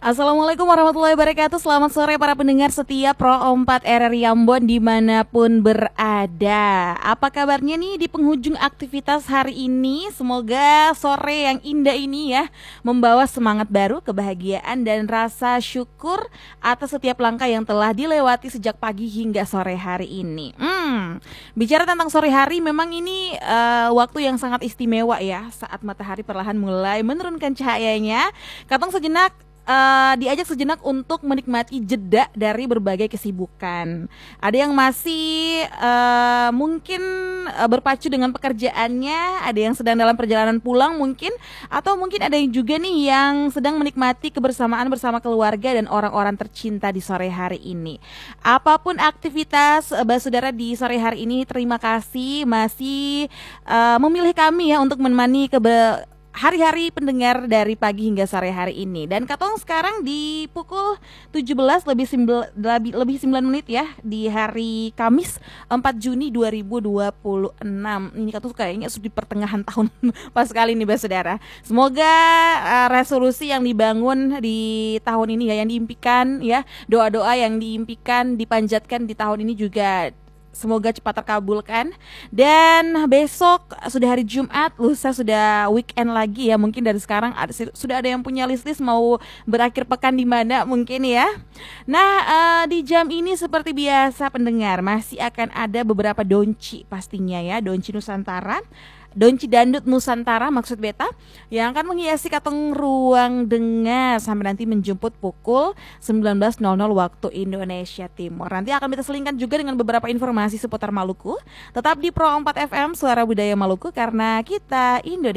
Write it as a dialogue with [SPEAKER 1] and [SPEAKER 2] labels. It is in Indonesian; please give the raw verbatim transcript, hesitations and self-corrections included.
[SPEAKER 1] Assalamualaikum warahmatullahi wabarakatuh. Selamat sore para pendengar setia Pro empat R R I Ambon dimanapun berada. Apa kabarnya nih di penghujung aktivitas hari ini? Semoga sore yang indah ini ya membawa semangat baru, kebahagiaan dan rasa syukur atas setiap langkah yang telah dilewati sejak pagi hingga sore hari ini. Hmm, bicara tentang sore hari, memang ini uh, waktu yang sangat istimewa ya, saat matahari perlahan mulai menurunkan cahayanya. Katong sejenak Uh, diajak sejenak untuk menikmati jeda dari berbagai kesibukan. Ada yang masih uh, mungkin uh, berpacu dengan pekerjaannya, ada yang sedang dalam perjalanan pulang mungkin, atau mungkin ada yang juga nih yang sedang menikmati kebersamaan bersama keluarga dan orang-orang tercinta di sore hari ini. Apapun aktivitas uh, saudara di sore hari ini, terima kasih masih uh, memilih kami ya untuk menemani kebe hari-hari pendengar dari pagi hingga sore hari ini. Dan katong sekarang di pukul tujuh belas lebih sembilan menit ya, di hari Kamis empat Juni dua ribu dua puluh enam. Ini katong kayaknya sudah di pertengahan tahun pas sekali nih saudara. Semoga uh, resolusi yang dibangun di tahun ini ya, yang diimpikan ya, doa-doa yang diimpikan dipanjatkan di tahun ini juga semoga cepat terkabulkan. Dan besok sudah hari Jumat, lusa sudah weekend lagi ya. Mungkin dari sekarang ada, sudah ada yang punya list-list mau berakhir pekan di mana mungkin ya. Nah uh, di jam ini seperti biasa pendengar masih akan ada beberapa donci pastinya ya, donci Nusantara, donci dangdut Nusantara maksud beta, yang akan menghiasi katong ruang dengar sampai nanti menjemput pukul sembilan belas waktu Indonesia Timur. Nanti akan kita selingkan juga dengan beberapa informasi seputar Maluku. Tetap di Pro empat F M, Suara Budaya Maluku, karena kita Indonesia.